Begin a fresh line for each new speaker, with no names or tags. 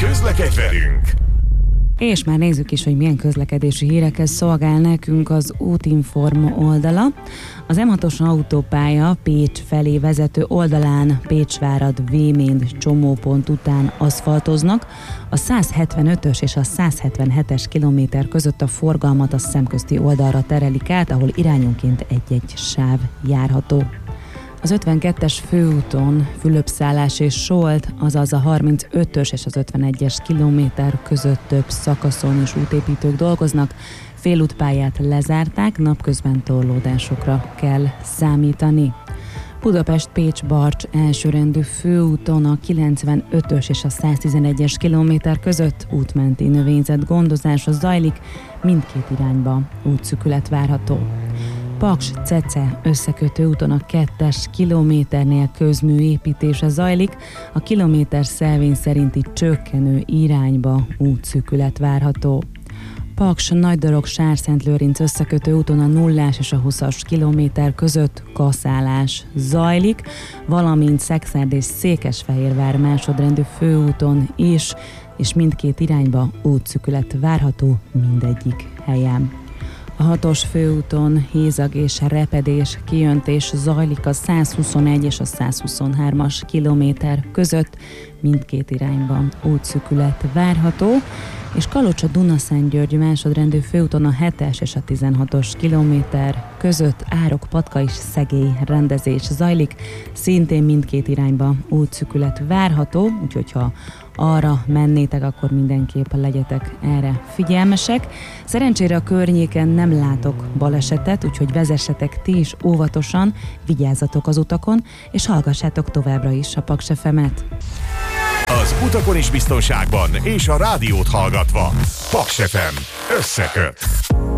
Közlekedj velünk!
És már nézzük is, hogy milyen közlekedési hírekhez szolgál nekünk az Útinform oldala. Az M6-os autópálya Pécs felé vezető oldalán Pécsvárad Véménd csomópont után aszfaltoznak. A 175-ös és a 177-es kilométer között a forgalmat a szemközti oldalra terelik át, ahol irányonként egy-egy sáv járható. Az 52-es főúton Fülöpszállás és Solt, azaz a 35-ös és az 51-es kilométer között több szakaszon is útépítők dolgoznak. Félútpályát lezárták, napközben torlódásokra kell számítani. Budapest-Pécs-Barcs elsőrendű főúton a 95-ös és a 111-es kilométer között útmenti növényzet gondozása zajlik, mindkét irányba útszűkület várható. Paks-Cece összekötő úton a 2-es kilométernél közmű építése zajlik, a kilométer szelvény szerinti csökkenő irányba útszűkület várható. Paks-Nagydorog-Sárszent-Lőrinc összekötő úton a 0-as és a 20-as kilométer között kaszálás zajlik, valamint Szekszárd és Székesfehérvár másodrendű főúton is, és mindkét irányba útszűkület várható mindegyik helyen. A 6-os főúton hézag és repedés kijöntés zajlik a 121 és a 123-as kilométer között, mindkét irányban útszűkület várható, és Kalocsa-Dunaszentgyörgy másodrendű főúton a 7-es és a 16-os kilométer között Árok-Patka és Szegély rendezés zajlik, szintén mindkét irányba útszűkület várható, úgyhogy ha arra mennétek, akkor mindenképp legyetek erre figyelmesek. Szerencsére a környéken nem látok balesetet, úgyhogy vezessetek ti is óvatosan, vigyázzatok az utakon, és hallgassátok továbbra is a Paks FM-et.
Az utakon is biztonságban, és a rádiót hallgatva. Paks FM összeköt!